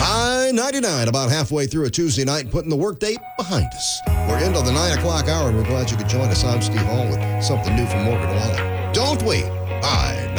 I-99, about halfway through a Tuesday night and putting the workday behind us. We're into the 9 o'clock hour, and we're glad you could join us. I'm Steve Hall with something new from Morgan Wallen. Don't we? I